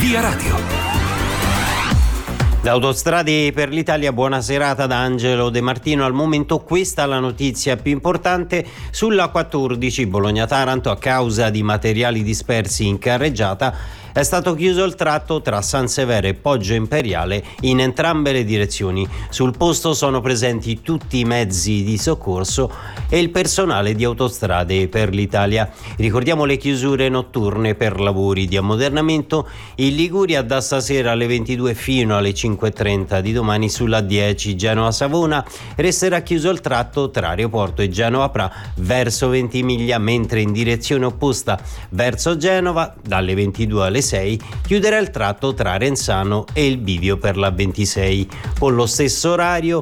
Via Radio. Da Autostrade per l'Italia, buona serata da Angelo De Martino. Al momento questa è la notizia più importante. Sulla 14 Bologna-Taranto, a causa di materiali dispersi in carreggiata, è stato chiuso il tratto tra San Severo e Poggio Imperiale in entrambe le direzioni. Sul posto sono presenti tutti i mezzi di soccorso e il personale di Autostrade per l'Italia. Ricordiamo le chiusure notturne per lavori di ammodernamento in Liguria da stasera alle 22 fino alle 5:30 di domani. Sulla 10 Genova-Savona resterà chiuso il tratto tra aeroporto e Genova-Pra verso Ventimiglia, mentre in direzione opposta verso Genova dalle 22 alle 6 chiuderà il tratto tra Renzano e il bivio per la 26. Con lo stesso orario